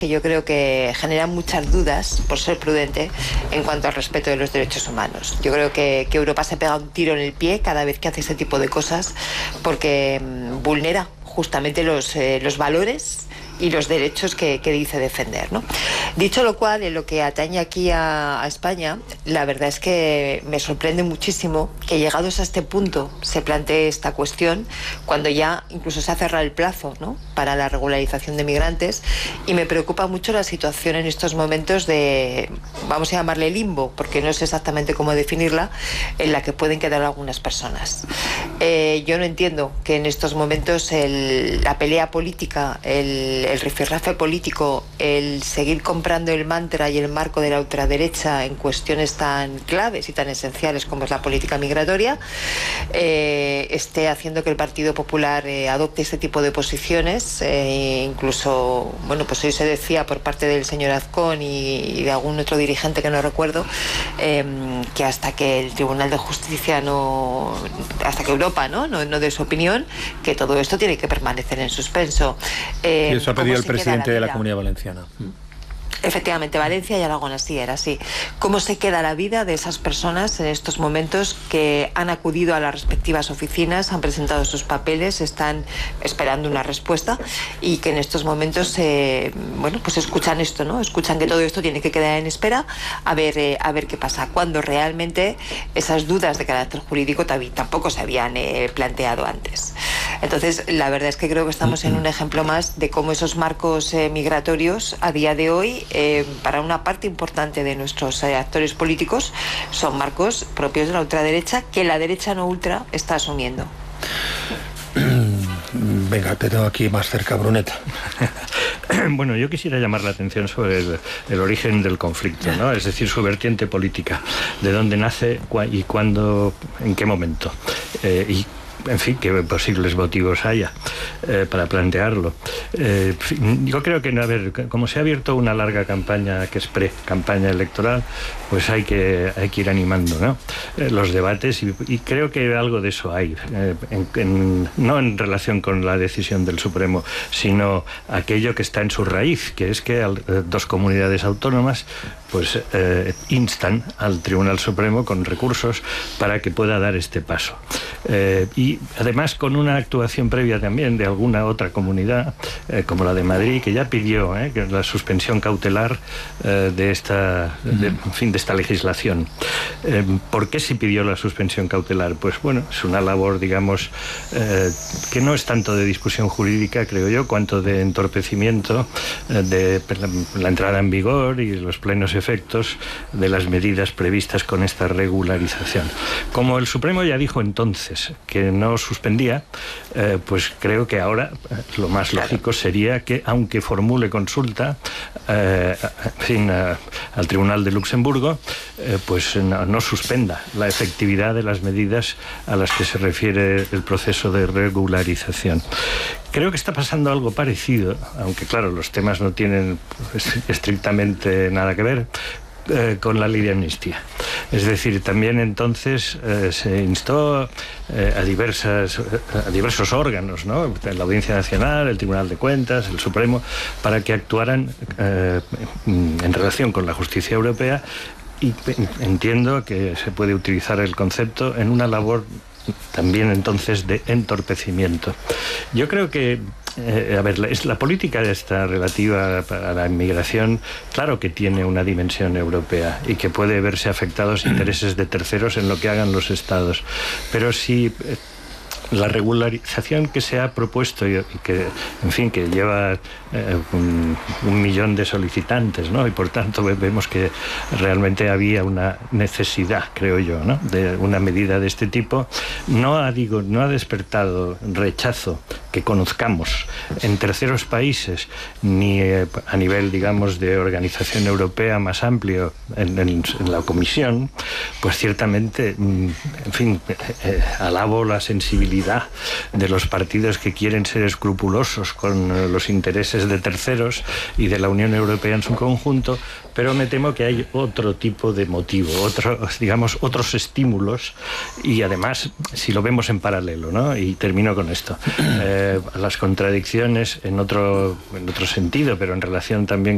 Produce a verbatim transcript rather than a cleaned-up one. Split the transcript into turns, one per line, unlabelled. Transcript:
que yo creo que generan muchas dudas, por ser prudente, en cuanto al respeto de los derechos humanos. Yo creo que, que Europa se pega un tiro en el pie cada vez que hace ese tipo de cosas, porque mmm, vulnera justamente los, eh, los valores y los derechos que, que dice defender, ¿no? Dicho lo cual, en lo que atañe aquí a, a España, la verdad es que me sorprende muchísimo que llegados a este punto se plantee esta cuestión, cuando ya incluso se ha cerrado el plazo, ¿no?, para la regularización de migrantes, y me preocupa mucho la situación en estos momentos de, vamos a llamarle limbo, porque no sé exactamente cómo definirla, en la que pueden quedar algunas personas. Eh, yo no entiendo que en estos momentos el, la pelea política, el el rifirrafe político, el seguir comprando el mantra y el marco de la ultraderecha en cuestiones tan claves y tan esenciales como es la política migratoria, eh, esté haciendo que el Partido Popular eh, adopte este tipo de posiciones. Eh, incluso, bueno, pues hoy se decía por parte del señor Azcón y, y de algún otro dirigente que no recuerdo, eh, que hasta que el Tribunal de Justicia no, hasta que Europa no, no, no dé su opinión, que todo esto tiene que permanecer en suspenso. Eh,
y eso ha pedido el presidente de la Comunidad Valenciana.
Efectivamente, Valencia y Aragón así era, así. ¿Cómo se queda la vida de esas personas en estos momentos que han acudido a las respectivas oficinas, han presentado sus papeles, están esperando una respuesta y que en estos momentos, eh, bueno, pues escuchan esto, ¿no? Escuchan que todo esto tiene que quedar en espera a ver, eh, a ver qué pasa, cuando realmente esas dudas de carácter jurídico tampoco se habían eh, planteado antes. Entonces, la verdad es que creo que estamos en un ejemplo más de cómo esos marcos eh, migratorios a día de hoy, Eh, para una parte importante de nuestros eh, actores políticos, son marcos propios de la ultraderecha que la derecha no ultra está asumiendo.
Venga, te tengo aquí más cerca, Bruneta.
Bueno, yo quisiera llamar la atención sobre el, el origen del conflicto, ¿no? Es decir, su vertiente política, de dónde nace y cuándo, en qué momento, eh, y en fin, qué posibles motivos haya eh, para plantearlo. Eh, yo creo que, a ver, como se ha abierto una larga campaña que es pre-campaña electoral, pues hay que, hay que ir animando, ¿no?, eh, los debates, y, y creo que algo de eso hay, eh, en, en, no en relación con la decisión del Supremo, sino aquello que está en su raíz, que es que al, eh, dos comunidades autónomas pues eh, instan al Tribunal Supremo con recursos para que pueda dar este paso. Eh, y además con una actuación previa también de alguna otra comunidad, eh, como la de Madrid, que ya pidió eh, que la suspensión cautelar eh, de esta de, en fin, de esta legislación. Eh, ¿Por qué se pidió la suspensión cautelar? Pues bueno, es una labor, digamos, eh, que no es tanto de discusión jurídica, creo yo, cuanto de entorpecimiento eh, de la, la entrada en vigor y los plenos efectos de las medidas previstas con esta regularización. Como el Supremo ya dijo entonces que no suspendía, eh, pues creo que ahora eh, lo más lógico sería que, aunque formule consulta eh, en fin, a, al Tribunal de Luxemburgo, eh, pues no, no suspenda la efectividad de las medidas a las que se refiere el proceso de regularización. Creo que está pasando algo parecido, aunque claro, los temas no tienen pues, estrictamente nada que ver, eh, con la ley de amnistía. Es decir, también entonces eh, se instó eh, a, diversas, a diversos órganos, ¿no?, la Audiencia Nacional, el Tribunal de Cuentas, el Supremo, para que actuaran eh, en relación con la justicia europea, y entiendo que se puede utilizar el concepto en una labor también entonces de entorpecimiento. Yo creo que Eh, a ver, la, es la política esta relativa a la inmigración, claro que tiene una dimensión europea y que puede verse afectados intereses de terceros en lo que hagan los estados. Pero si eh, la regularización que se ha propuesto y, y que, en fin, que lleva eh, un, un millón de solicitantes, ¿no?, y por tanto vemos que realmente había una necesidad, creo yo, ¿no?, de una medida de este tipo, no ha, digo, no ha despertado rechazo que conozcamos en terceros países, ni eh, a nivel, digamos, de organización europea más amplio en, en, en la Comisión, pues ciertamente, en fin, eh, alabo la sensibilidad de los partidos que quieren ser escrupulosos con eh, los intereses de terceros y de la Unión Europea en su conjunto, pero me temo que hay otro tipo de motivo, otros, digamos, otros estímulos, y además, si lo vemos en paralelo, ¿no?, y termino con esto, eh, las contradicciones en otro, en otro sentido, pero en relación también